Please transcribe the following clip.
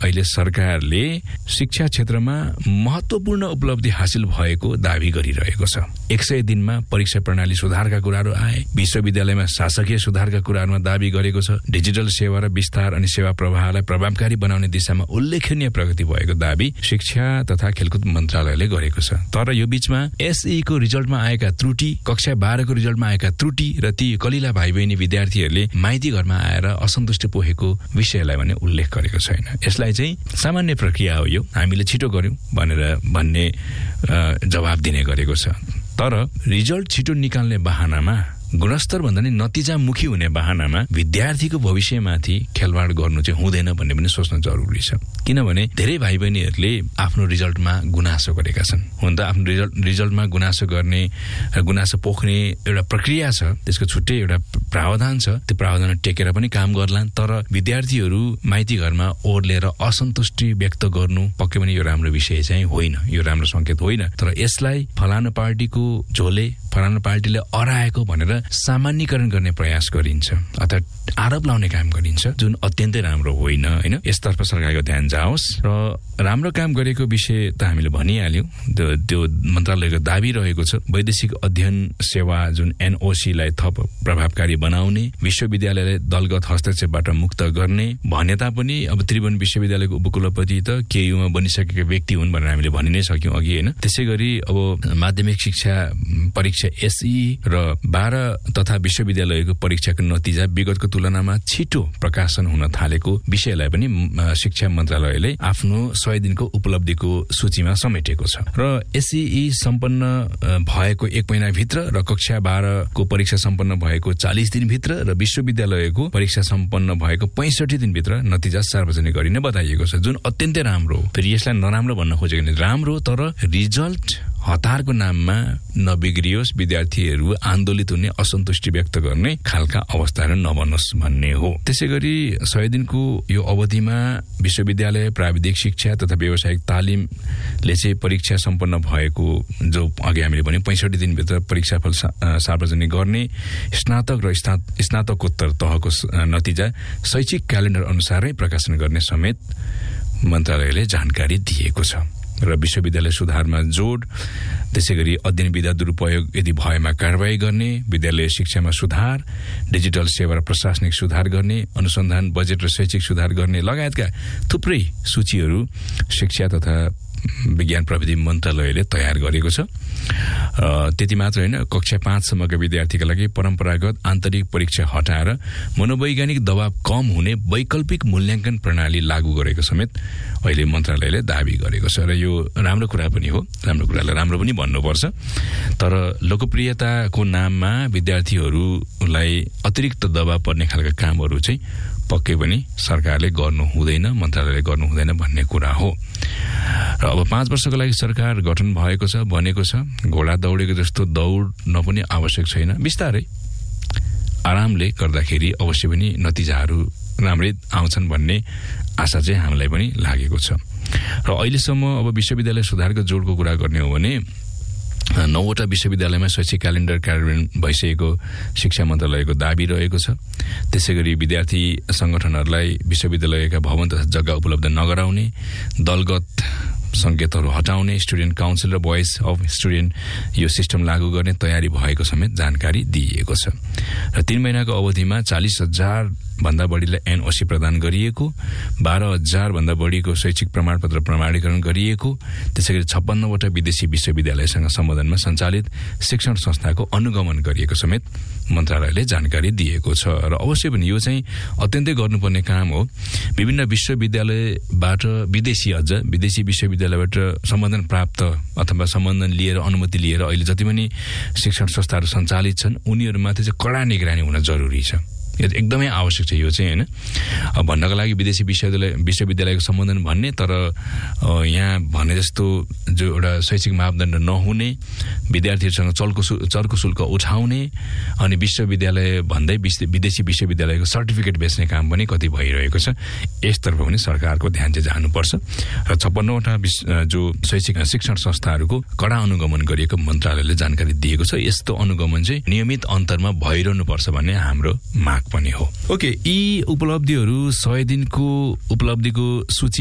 अहिले सरकारले शिक्षा क्षेत्रमा महत्त्वपूर्ण उपलब्धि हासिल भएको दावी गरिरहेको छ। 100 दिनमा परीक्षा प्रणाली सुधारका कुराहरू आए, विश्वविद्यालयमा शासकीय सुधारका कुराहरूमा दावी गरेको छ, डिजिटल सेवा र विस्तार अनि सेवा प्रवाहलाई प्रभावकारी बनाउने दिशामा उल्लेखनीय प्रगति भएको दावी शिक्षा तथा खेलकुद मन्त्रालयले गरेको छ। तर यो बीचमा एसई को रिजल्टमा आएका त्रुटि, कक्षा 12 को रिजल्टमा आएका त्रुटि र ती कलिला भाइ बहिनी विद्यार्थीहरूले माइती घरमा आएर असन्तुष्ट पोखेको विषयलाई भने उल्लेख गरेको छैन। यसलाई चाहिँ सामान्य प्रक्रिया हो, यो हामीले छिटो गर्यौं भन्ने जवाब दिने गरेको छ। तर रिजल्ट छिटो निकाल्ने बहानामा, गुणस्तर भन्दा नि नतिजामुखी हुने बहानामा विद्यार्थीको भविष्यमाथि खेलवाड गर्नु चाहिँ हुँदैन भन्ने पनि सोच्न जरुरी छ। किनभने धेरै भाइ बहिनीहरूले आफ्नो रिजल्टमा गुनासो गरेका छन्। हुन त आफ्नो रिजल्टमा गुनासो गर्ने, गुनासो पोख्ने एउटा प्रक्रिया छ, त्यसको छुट्टै एउटा प्रावधान छ। त्यो प्रावधान टेकेर पनि काम गर्लान्। तर विद्यार्थीहरू माइती घरमा ओर्लेर असन्तुष्टि व्यक्त गर्नु पक्कै पनि यो राम्रो विषय चाहिँ होइन, यो राम्रो संकेत होइन। तर यसलाई फलाना पार्टीको झोले, फलाना पार्टीले अराएको भनेर सामान्यकरण गर्ने प्रयास गरिन्छ अथवा आरोप लाउने काम गरिन्छ, जुन अत्यन्तै राम्रो होइन। हैन, यसतर्फ सरकारको ध्यान जाओस्। र राम्रो काम गरेको विषय त हामीले भनिहाल्यौं। त्यो मन्त्रालयको दाबी रहेको छ वैदेशिक अध्ययन सेवा जुन एनओसी लाई थप प्रभावकारी बनाउने, विश्वविद्यालयलाई दलगत हस्तक्षेपबाट मुक्त गर्ने भने तापनि अब त्रिभुवन विश्वविद्यालयको उपकुलपति त केयुमा बनिसकेका व्यक्ति हुन् भनेर हामीले भनि नै सक्यौं अघि। हैन, त्यसैगरी अब माध्यमिक शिक्षा परीक्षा एसई र 12 तथा विश्वविद्यालयको परीक्षाको नतिजा विगतको तुलनामा छिटो प्रकाशन हुन थालेको विषयलाई पनि शिक्षा मन्त्रालयले आफ्नो 100 दिनको उपलब्धिको सूचीमा समेटेको छ। र एसई सम्पन्न भएको 1 महिनाभित्र र कक्षा 12 को परीक्षा सम्पन्न भएको 40 दिनभित्र र विश्वविद्यालयको परीक्षा सम्पन्न भएको 65 दिनभित्र नतिजा सार्वजनिक गरिने बताइएको छ, जुन अत्यन्तै राम्रो हो। फेरि यसलाई नराम्रो भन्न खोजेको नि, राम्रो, तर रिजल्ट हतारको नाममा नबिग्रियोस्, विद्यार्थीहरू आन्दोलित हुने, असन्तुष्टि व्यक्त गर्ने खालका अवस्थाहरू नबनोस् भन्ने हो। त्यसैगरी 100 दिनको यो अवधिमा विश्वविद्यालय, प्राविधिक शिक्षा तथा व्यावसायिक तालिमले चाहिँ परीक्षा सम्पन्न भएको, जो अघि हामीले भने 65 दिनभित्र परीक्षाफल सार्वजनिक गर्ने, स्नातक र स्नातकोत्तर तहको नतिजा शैक्षिक क्यालेन्डर अनुसारै प्रकाशन गर्ने समेत मन्त्रालयले जानकारी दिएको छ। र विश्वविद्यालय सुधारमा जोड, त्यसैगरी अध्ययन विधा दुरुपयोग यदि भएमा कारबाही गर्ने, विद्यालय शिक्षामा सुधार, डिजिटल सेवा र प्रशासनिक सुधार गर्ने, अनुसन्धान बजेट र शैक्षिक सुधार गर्ने लगायतका थुप्रै सूचीहरू शिक्षा तथा विज्ञान प्रविधि मन्त्रालयले तयार गरेको छ। त्यति मात्र होइन, कक्षा 5 सम्मका विद्यार्थीका लागि परम्परागत आन्तरिक परीक्षा हटाएर मनोवैज्ञानिक दबाव कम हुने वैकल्पिक मूल्याङ्कन प्रणाली लागू गरेको समेत अहिले मन्त्रालयले दावी गरेको छ। र यो राम्रो कुरा पनि हो, राम्रो कुरालाई राम्रो पनि भन्नुपर्छ। तर लोकप्रियताको नाममा विद्यार्थीहरूलाई अतिरिक्त दबाव पर्ने खालका कामहरू चाहिँ पक्कै पनि सरकारले गर्नु हुँदैन, मन्त्रालयले गर्नु हुँदैन भन्ने कुरा हो। र अब 5 वर्षको लागि सरकार गठन भएको छ, बनेको छ। घोडा दौडेको जस्तो दौड्न पनि आवश्यक छैन, बिस्तारै आरामले गर्दाखेरि अवश्य पनि नतिजाहरू राम्रै आउँछन् भन्ने आशा चाहिँ हामीलाई पनि लागेको छ। र अहिलेसम्म अब विश्वविद्यालय सुधारको जोडको कुरा गर्ने हो भने 9वटा विश्वविद्यालयमा शैक्षिक क्यालेन्डर कार्यान्वयन भइसकेको शिक्षा मन्त्रालयको दाबी रहेको छ। त्यसैगरी विद्यार्थी संगठनहरूलाई विश्वविद्यालयका भवन तथा जग्गा उपलब्ध नगराउने, दलगत संकेतहरू हटाउने, स्टुडेन्ट काउन्सिल र भोइस अफ स्टुडेन्ट यो सिस्टम लागू गर्ने तयारी भएको समेत जानकारी दिइएको छ। र 3 महिनाको अवधिमा 40,000 भन्दा बढीलाई एनओसी प्रदान गरिएको, 12,000 भन्दा बढीको शैक्षिक प्रमाणपत्र प्रमाणीकरण गरिएको, त्यसैगरी 56वटा विदेशी विश्वविद्यालयसँग सम्बन्धनमा सञ्चालित शिक्षण संस्थाको अनुगमन गरिएको समेत मन्त्रालयले जानकारी दिएको छ। र अवश्य पनि यो चाहिँ अत्यन्तै गर्नुपर्ने काम हो। विभिन्न विश्वविद्यालयबाट विदेशी विश्वविद्यालयबाट सम्बन्धन प्राप्त अथवा सम्बन्धन लिएर, अनुमति लिएर अहिले जति पनि शिक्षण संस्थाहरू सञ्चालित छन् उनीहरूमाथि चाहिँ कडा निगरानी हुन जरुरी छ। यो एकदमै आवश्यक छ। यो चाहिँ हैन भन्नको लागि विदेशी विश्वविद्यालयको सम्बन्धन भन्ने, तर यहाँ भने जस्तो जो एउटा शैक्षिक मापदण्ड नहुने, विद्यार्थीहरूसँग चर्को शुल्क उठाउने अनि विश्वविद्यालय भन्दै विदेशी विश्वविद्यालयको सर्टिफिकेट बेच्ने काम पनि कति भइरहेको छ। यसतर्फ पनि सरकारको ध्यान चाहिँ जानुपर्छ। र 56वटा जो शैक्षिक शिक्षण संस्थाहरूको कडा अनुगमन गरिएको मन्त्रालयले जानकारी दिएको छ। यस्तो अनुगमन चाहिँ नियमित अन्तरमा भइरहनुपर्छ भन्ने हाम्रो माग पनि हो। ओके, यी उपलब्धिहरू 100 दिनको उपलब्धिको सूची